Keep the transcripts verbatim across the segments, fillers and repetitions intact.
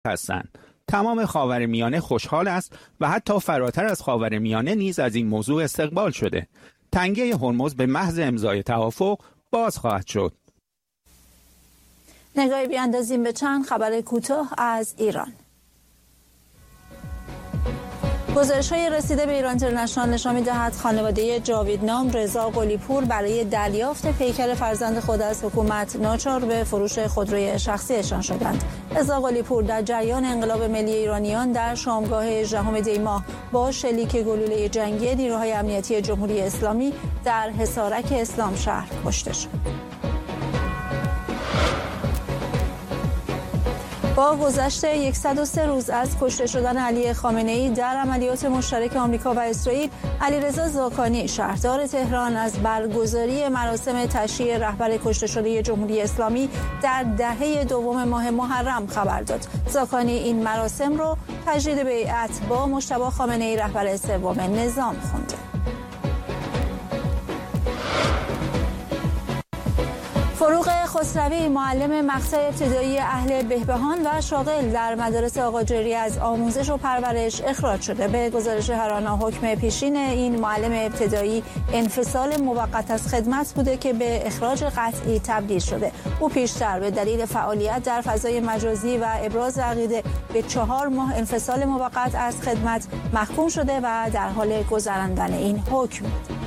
هستند. تمام خاورمیانه خوشحال است و حتی فراتر از خاورمیانه نیز از این موضوع استقبال شده. تنگه هرمز به محض امضای توافق باز خواهد شد. نگاهی بیاندازیم به چند خبر کوتاه از ایران. گزارش‌های رسیده به ایران اینترنشنال نشان می‌دهد خانواده جاویدنام رضا قلی‌پور برای دریافت پیکر فرزند خود از حکومت ناچار به فروش خودروی شخصیشان شدند. رضا قلی‌پور در جریان انقلاب ملی ایرانیان در شامگاه هجدهم دی ماه با شلیک گلوله جنگی نیروهای امنیتی جمهوری اسلامی در حصارک اسلام شهر کشته شد. با گذشت صد و سه روز از کشته شدن علی خامنه‌ای در عملیات مشترک آمریکا و اسرائیل، علیرضا زاکانی شهردار تهران از برگزاری مراسم تشییع رهبر کشته شده جمهوری اسلامی در دهه دوم ماه محرم خبر داد. زاکانی این مراسم رو تجدید بیعت با مجتبی خامنه‌ای رهبر سوم نظام خونده. فروغ خسروی معلم مقطع ابتدایی اهل بهبهان و شاغل در مدارس آقاجری از آموزش و پرورش اخراج شده. به گزارش هرانا حکم پیشین این معلم ابتدایی انفصال موقت از خدمت بوده که به اخراج قطعی تبدیل شده. او پیشتر به دلیل فعالیت در فضای مجازی و ابراز عقیده به چهار ماه انفصال موقت از خدمت محکوم شده و در حال گذراندن این حکم بود.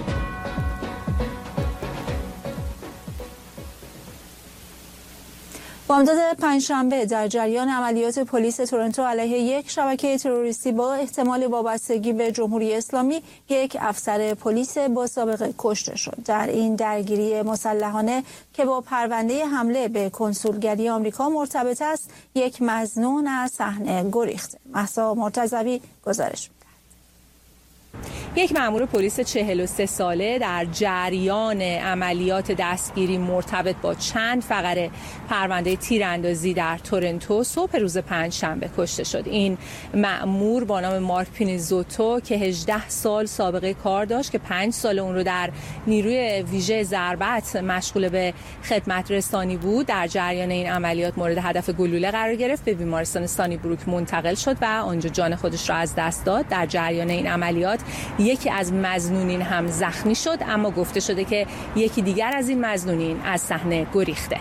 بامداد پنجشنبه در جریان عملیات پلیس تورنتو علیه یک شبکه تروریستی با احتمال وابستگی به جمهوری اسلامی یک افسر پلیس با سابقه کشته شد. در این درگیری مسلحانه که با پرونده حمله به کنسولگری آمریکا مرتبط است، یک مظنون از صحنه گریخته. مهسا مرتضوی گزارش می‌دهد. یک مأمور پلیس چهل و سه ساله در جریان عملیات دستگیری مرتبط با چند فقره پرونده تیراندازی در تورنتو صبح روز پنجشنبه کشته شد. این مأمور با نام مارک پینیزوتو که هجده سال سابقه کار داشت که پنج سال اون رو در نیروی ویژه ضربت مشغول به خدمت رسانی بود، در جریان این عملیات مورد هدف گلوله قرار گرفت، به بیمارستان سانی بروک منتقل شد و آنجا جان خودش را از دست داد. در جریان این عملیات یکی از مظنونین هم زخمی شد، اما گفته شده که یکی دیگر از این مظنونین از صحنه گریخته.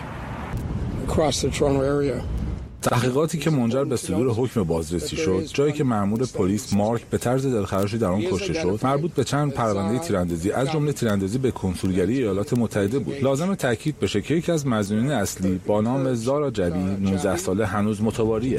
تحقیقاتی که منجر به صدور حکم بازرسی شد، جایی که مأمور پلیس مارک به طرز دلخراشی در آن کشته شد، مربوط به چند پرونده تیراندازی از جمله تیراندازی به کنسولگری ایالات متحده بود. لازم تاکید بشه که یکی از مظنونین اصلی با نام زارا جبی، نوزده ساله، هنوز متواریه.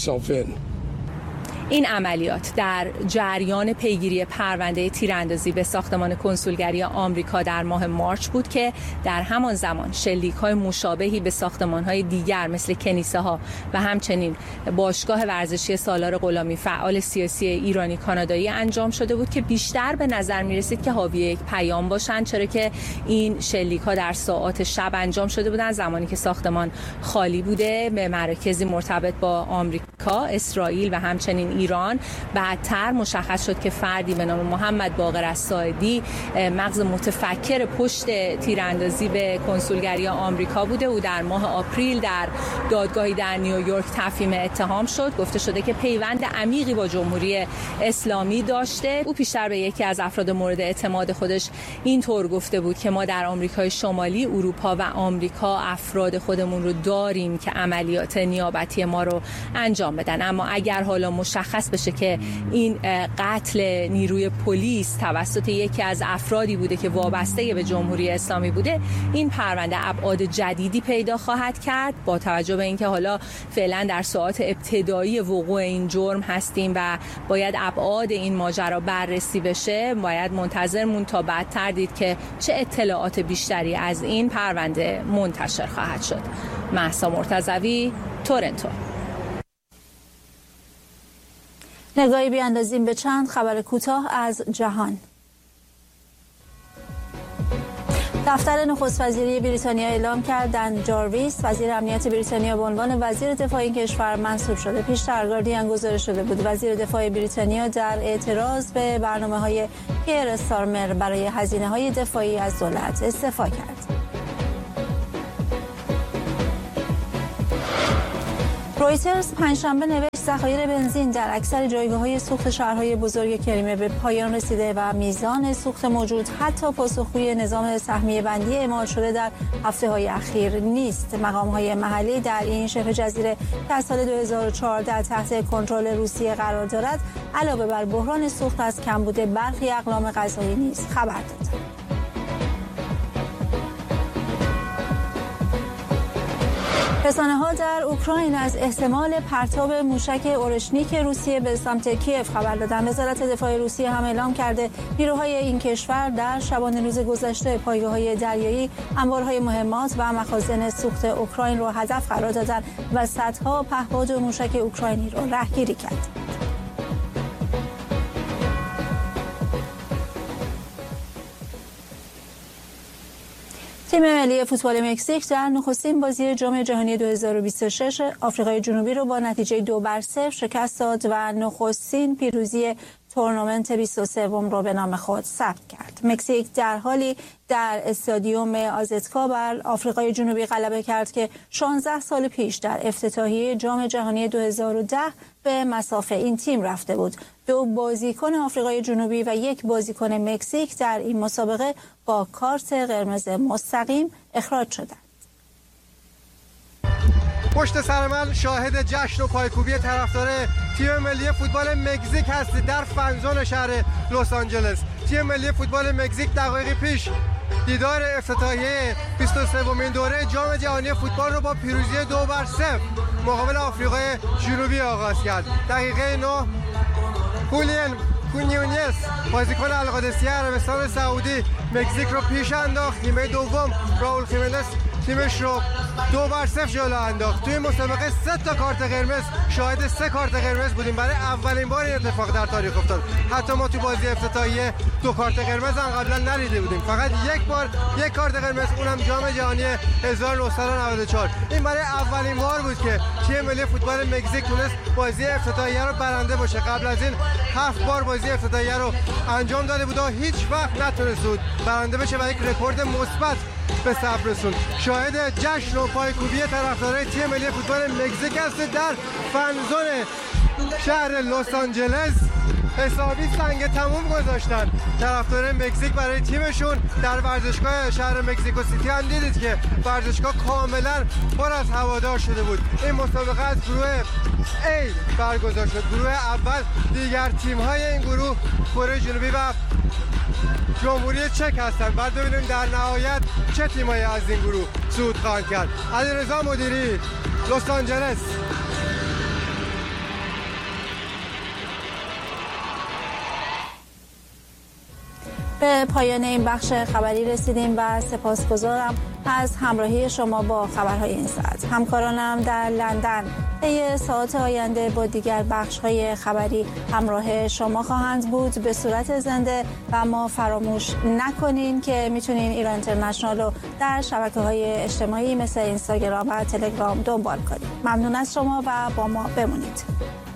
این عملیات در جریان پیگیری پرونده تیراندازی به ساختمان کنسولگری آمریکا در ماه مارچ بود که در همان زمان شلیک‌های مشابهی به ساختمان‌های دیگر مثل کنیسه‌ها و همچنین باشگاه ورزشی سالار غلامی فعال سیاسی ایرانی کانادایی انجام شده بود که بیشتر به نظر می‌رسید که حاوی یک پیام باشند، چرا که این شلیک‌ها در ساعات شب انجام شده بودند زمانی که ساختمان خالی بوده، به مراکزی مرتبط با آمریکا، اسرائیل و همچنین ایران. بعدتر مشخص شد که فردی به نام محمد باقر الساعدی مغز متفکر پشت تیراندازی به کنسولگری آمریکا بوده. او در ماه آپریل در دادگاهی در نیویورک تفهیم اتهام شد. گفته شده که پیوند عمیقی با جمهوری اسلامی داشته. او پیشتر به یکی از افراد مورد اعتماد خودش اینطور گفته بود که ما در آمریکای شمالی، اروپا و آمریکا افراد خودمون رو داریم که عملیات نیابتی ما رو انجام بدن، اما اگر حالا مشخص بشه که این قتل نیروی پلیس توسط یکی از افرادی بوده که وابسته به جمهوری اسلامی بوده، این پرونده ابعاد جدیدی پیدا خواهد کرد. با توجه به اینکه حالا فعلا در ساعات ابتدایی وقوع این جرم هستیم و باید ابعاد این ماجرا بررسی بشه، باید منتظر مون تا بعدتر دید که چه اطلاعات بیشتری از این پرونده منتشر خواهد شد. مهسا مرتضوی، تورنتو. نگاهی بیاندازیم به چند خبر کوتاه از جهان. دفتر نخست وزیری بریتانیا اعلام کرد دن جارویس وزیر امنیت بریتانیا به عنوان وزیر دفاع این کشور منصوب شده. پیشتر گاردین گزارش شده بود وزیر دفاع بریتانیا در اعتراض به برنامه‌های کیر استارمر برای هزینه‌های دفاعی از دولت استعفا کرد. رویترز پنجشنبه نوشت ذخایر بنزین در اکثر جایگاه‌های سوخت شهرهای بزرگ کریمه به پایان رسیده و میزان سوخت موجود حتی پاسخگوی نظام سهمیه بندی اعمال شده در هفته‌های اخیر نیست. مقام‌های محلی در این شبه جزیره که از سال دو هزار و چهارده تحت کنترل روسیه قرار دارد، علاوه بر بحران سوخت از کمبود برخی اقلام غذایی نیز خبر دادند. رسانه‌ها در اوکراین از احتمال پرتاب موشک اورشنیک روسیه به سمت کیف خبر دادند. وزارت دفاع روسیه هم اعلام کرده نیروهای این کشور در شبانه روز گذشته پایگاه‌های دریایی، انبارهای مهمات و مخازن سوخت اوکراین را هدف قرار دادند و صدها پهپاد موشک اوکراینی را رهگیری کردند. تیم ملی فوتبال مکزیک در نخستین بازی جام جهانی دو هزار و بیست و شش آفریقای جنوبی رو با نتیجه دو بر صفر شکست داد و نخستین پیروزی تورنمنت بیست و سه رو به نام خود ثبت کرد. مکزیک در حالی در استادیوم آزتکا بر آفریقای جنوبی غلبه کرد که شانزده سال پیش در افتتاحیه جام جهانی دو هزار و ده به مصاف این تیم رفته بود. دو بازیکن آفریقای جنوبی و یک بازیکن مکزیک در این مسابقه با کارت قرمز مستقیم اخراج شدند. پشت سر من شاهد جشن و پایکوبی طرفدار تیم ملی فوتبال مکزیک هستید در فنزون شهر لس آنجلس. تیم ملی فوتبال مکزیک دقایقی پیش دیدار افتتاحیه بیست و سومین دوره جام جهانی فوتبال رو با پیروزی دو بر صفر مقابل آفریقای جنوبی آغاز کرد. دقیقه نه هولین کونیونیس بازیکن القادسیه عربستان سعودی مکزیک رو پیش انداخت. نیمه دوم راول خیمنس تیمش رو دو بر صفر جلو انداخت. توی مسابقه سه تا کارت قرمز، شاهد سه کارت قرمز بودیم. برای اولین بار این اتفاق در تاریخ افتاد. حتی ما تو بازی افتتاحیه دو کارت قرمز هم قبلا ندیده بودیم. فقط یک بار یک کارت قرمز، اونم جام جهانی هزار و نهصد و نود و چهار. این برای اولین بار بود که تیم ملی فوتبال مکزیک تونست بازی افتتاحیه رو برنده باشه. قبل از این هفت بار بازی افتتاحیه رو انجام داده بود و هیچ وقت نتونست بود برنده بشه و یک رکورد مثبت به ثبت رسوند. شاهد جشن و پایکوبی طرفدارای تیم ملی فوتبال مکزیک هست در فنزون شهر لس آنجلس. حسابی سنگ تموم گذاشتن طرفدار مکزیک برای تیمشون. در ورزشگاه شهر مکزیکو سیتی هم دیدید که ورزشگاه کاملا پر از هوادار شده بود. این مسابقه از گروه A برگزار شد. گروه اول دیگر تیم‌های این گروه کره جنوبی و جمهوری چک هستند. بعد ببینیم در نهایت چه تیمایی از این گروه صعود خواهند کرد. علیرضا مدیری، لس آنجلس. به پایان این بخش خبری رسیدیم و سپاسگزارم از همراهی شما با خبرهای این ساعت. همکارانم در لندن طی ساعات آینده با دیگر بخش‌های خبری همراه شما خواهند بود به صورت زنده و ما فراموش نکنین که میتونین ایران اینترنشنال رو در شبکه‌های اجتماعی مثل اینستاگرام و تلگرام دنبال کنید. ممنون از شما و با ما بمونید.